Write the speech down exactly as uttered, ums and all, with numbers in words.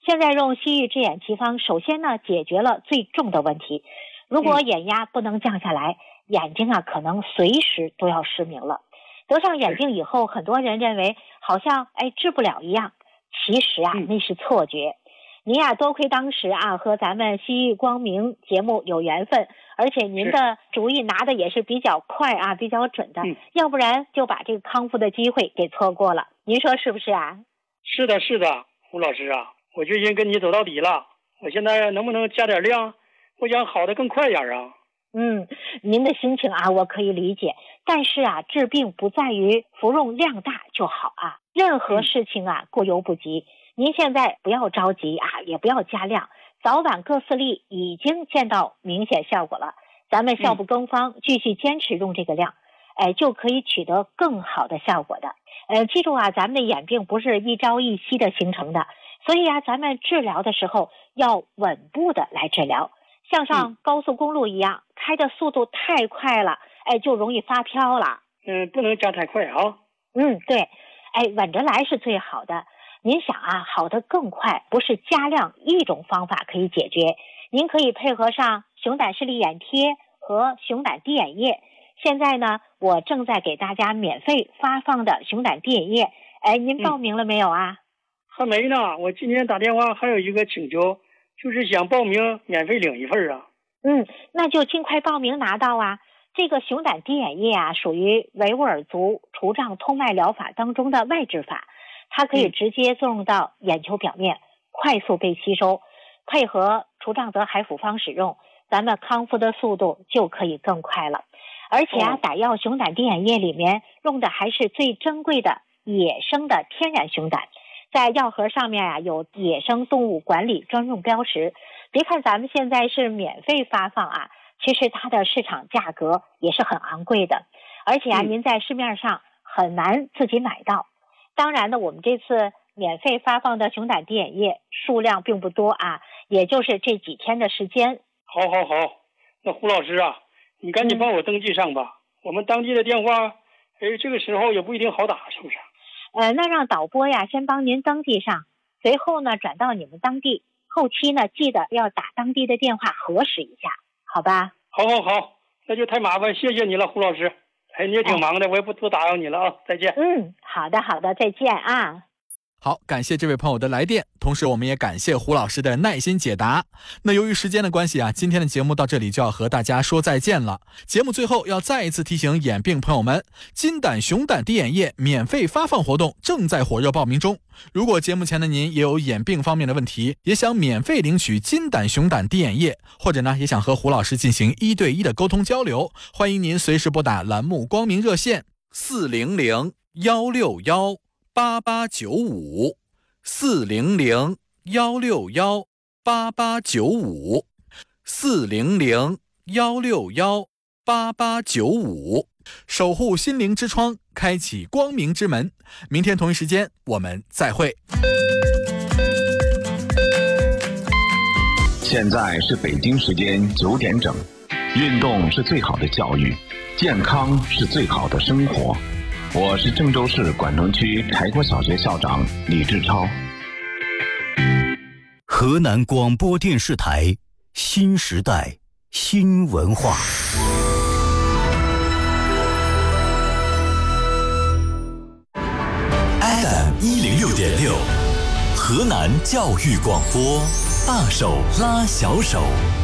现在用西域治眼奇方，首先呢解决了最重的问题。如果眼压不能降下来，眼睛啊可能随时都要失明了。得上眼镜以后，很多人认为好像哎治不了一样，其实啊那是错觉。您呀、啊、多亏当时啊和咱们西域光明节目有缘分，而且您的主意拿的也是比较快啊，比较准的，要不然就把这个康复的机会给错过了。您说是不是啊？ 是的，是的，胡老师啊，我决心跟你走到底了。我现在能不能加点量？我想好的更快点啊。 嗯，您的心情啊，我可以理解。但是啊，治病不在于服用量大就好啊，任何事情啊，过犹不及。您现在不要着急啊，也不要加量，早晚各四粒已经见到明显效果了。咱们效不更方，继续坚持用这个量，哎，就可以取得更好的效果的。呃，记住啊，咱们的眼病不是一朝一夕的形成的，所以啊，咱们治疗的时候要稳步的来治疗，像上高速公路一样，开的速度太快了，哎，就容易发飘了。 嗯，不能加太快啊。 嗯，对，哎，稳着来是最好的。您想啊，好的更快，不是加量一种方法可以解决，您可以配合上熊胆视力眼贴和熊胆滴眼液。现在呢，我正在给大家免费发放的熊胆滴眼液，哎，您报名了没有啊？ 嗯、还没呢，我今天打电话还有一个请求，就是想报名免费领一份啊。 嗯，那就尽快报名拿到啊。这个熊胆滴眼液啊，属于维吾尔族除障通脉疗法当中的外治法，它可以直接作用到眼球表面，嗯、快速被吸收，配合除障泽海辅方使用，咱们康复的速度就可以更快了。而且啊，打药熊胆滴眼液里面用的还是最珍贵的野生的天然熊胆，在药盒上面啊有野生动物管理专用标识。别看咱们现在是免费发放啊，其实它的市场价格也是很昂贵的，而且啊，嗯、您在市面上很难自己买到。当然呢，我们这次免费发放的熊胆滴眼液数量并不多啊，也就是这几天的时间。 好好好，那胡老师啊，你赶紧帮我登记上吧。嗯、我们当地的电话，哎，这个时候也不一定好打，是不是？ 呃，那让导播呀先帮您登记上，随后呢转到你们当地，后期呢记得要打当地的电话核实一下，好吧？ 好好好，那就太麻烦，谢谢你了，胡老师。哎，你也挺忙的，哎、我也不多打扰你了啊，再见。 嗯，好的好的，再见啊。 好，感谢这位朋友的来电，同时我们也感谢胡老师的耐心解答。那由于时间的关系啊，今天的节目到这里就要和大家说再见了。节目最后要再一次提醒眼病朋友们，金胆熊胆滴眼液免费发放活动正在火热报名中。如果节目前的您也有眼病方面的问题，也想免费领取金胆熊胆滴眼液，或者呢也想和胡老师进行一对一的沟通交流，欢迎您随时拨打栏目光明热线四零零幺六幺八八九五四零零幺六幺八八九五四零零幺六幺八八九五，守护心灵之窗，开启光明之门。明天同一时间我们再会。 现在是北京时间九点整。运动是最好的教育，健康是最好的生活。我是郑州市管城区柴郭小学校长李志超。 河南广播电视台新时代新文化。F M 一零六点六，河南教育广播，大手拉小手。